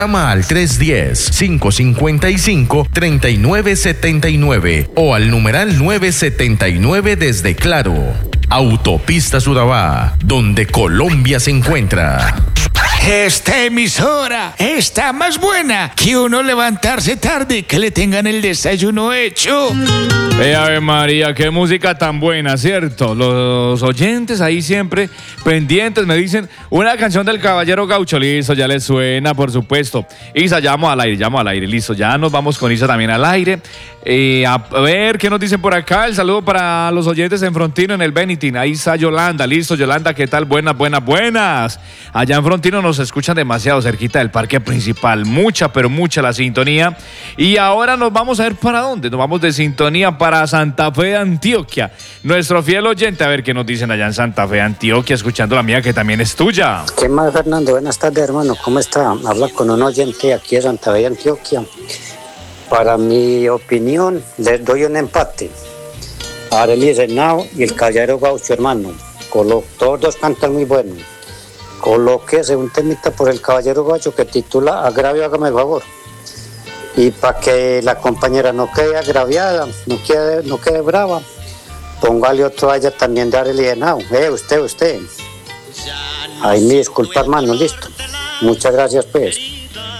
Llama al 310-555-3979 o al numeral 979 desde Claro. Autopista Urabá, donde Colombia se encuentra. Esta emisora está más buena que uno levantarse tarde y que le tengan el desayuno hecho. Ave María, qué música tan buena, ¿cierto? Los oyentes ahí siempre pendientes me dicen una canción del Caballero Gaucho, listo, ya les suena, por supuesto. Isa, llamo al aire, listo, ya nos vamos con Isa también al aire. A ver, ¿qué nos dicen por acá? El saludo para los oyentes en Frontino, en el Benitín. Ahí está Yolanda, listo, Yolanda, ¿qué tal? Buenas. Allá en Frontino nos escuchan demasiado cerquita del parque principal, mucha la sintonía. Y ahora nos vamos a ver para dónde, nos vamos de sintonía para Santa Fe de Antioquia. Nuestro fiel oyente, a ver qué nos dicen allá en Santa Fe de Antioquia, escuchando la mía que también es tuya. ¿Qué más, Fernando? Buenas tardes, hermano, ¿cómo está? Habla con un oyente aquí de Santa Fe de Antioquia. Para mi opinión, les doy un empate. Arely Renao y el Caballero Gaucho, hermano. Todos dos cantan muy bueno. Colóquese un temita por el Caballero Gaucho que titula Agravio, hágame el favor. Y para que la compañera no quede agraviada, no quede brava, póngale otro a ella también de Arely Renao. Usted. Ay, mi disculpa, hermano, listo. Muchas gracias, pues.